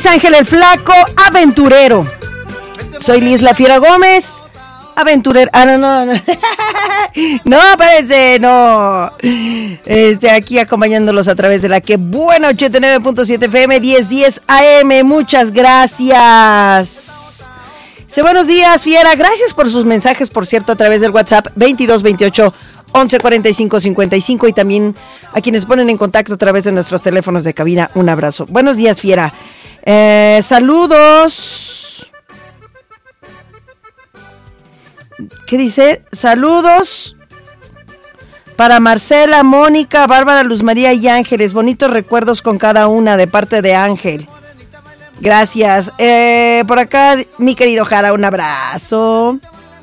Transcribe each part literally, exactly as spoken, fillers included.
Luis Ángel el Flaco, aventurero. Soy Liz La Fiera Gómez, aventurero. Ah, no, no, no. No, parece, no. Este, aquí acompañándolos a través de la que buena ochenta y nueve punto siete F M, diez diez A M. Muchas gracias. Sí, buenos días, Fiera. Gracias por sus mensajes, por cierto, a través del WhatsApp veintidós veintiocho once cuarenta y cinco cincuenta y cinco, y también a quienes ponen en contacto a través de nuestros teléfonos de cabina. Un abrazo. Buenos días, Fiera. Eh, saludos. ¿Qué dice? Saludos para Marcela, Mónica, Bárbara, Luz María y Ángeles. Bonitos recuerdos con cada una de parte de Ángel. Gracias. Eh, por acá, mi querido Jara, un abrazo.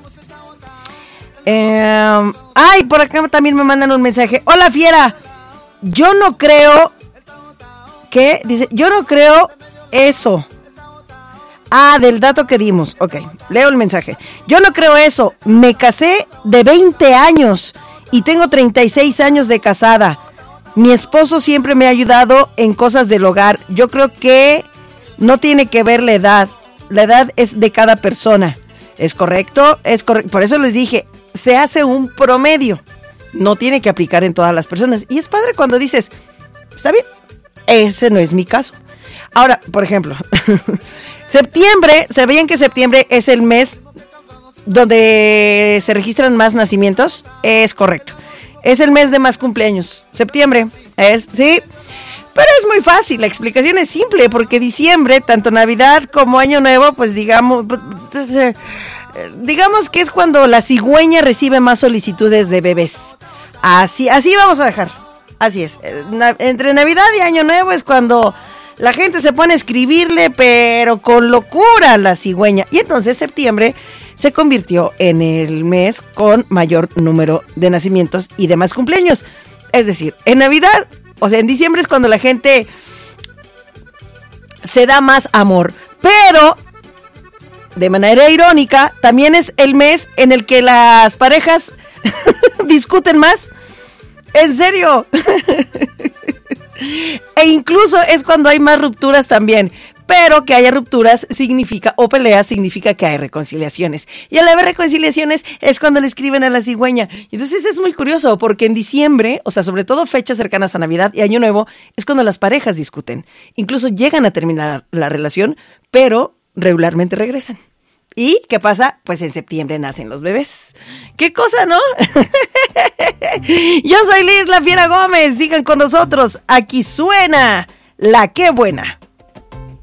Eh, ay, por acá también me mandan un mensaje. Hola, Fiera. Yo no creo que, dice, yo no creo eso. Ah, del dato que dimos. Ok, leo el mensaje. Yo no creo eso. Me casé de veinte años y tengo treinta y seis años de casada. Mi esposo siempre me ha ayudado en cosas del hogar. Yo creo que no tiene que ver la edad. La edad es de cada persona. ¿Es correcto? Es correcto. Por eso les dije, se hace un promedio. No tiene que aplicar en todas las personas. Y es padre cuando dices, está bien, ese no es mi caso. Ahora, por ejemplo, septiembre, ¿sabían que septiembre es el mes donde se registran más nacimientos? Es correcto. Es el mes de más cumpleaños. Septiembre, es, sí. Pero es muy fácil, la explicación es simple, porque diciembre, tanto Navidad como Año Nuevo, pues digamos, digamos que es cuando la cigüeña recibe más solicitudes de bebés. Así, así vamos a dejar. Así es. Na, entre Navidad y Año Nuevo es cuando la gente se pone a escribirle, pero con locura, la cigüeña. Y entonces septiembre se convirtió en el mes con mayor número de nacimientos y de más cumpleaños. Es decir, en Navidad, o sea, en diciembre es cuando la gente se da más amor. Pero, de manera irónica, también es el mes en el que las parejas discuten más. ¿En serio? E incluso es cuando hay más rupturas también. Pero que haya rupturas significa, o peleas significa que hay reconciliaciones. Y al haber reconciliaciones es cuando le escriben a la cigüeña. Y entonces es muy curioso, porque en diciembre, o sea, sobre todo fechas cercanas a Navidad y Año Nuevo, es cuando las parejas discuten. Incluso llegan a terminar la relación, pero regularmente regresan. ¿Y qué pasa? Pues en septiembre nacen los bebés. ¿Qué cosa, no? Yo soy Liz La Fiera Gómez. Sigan con nosotros. Aquí suena La Qué Buena.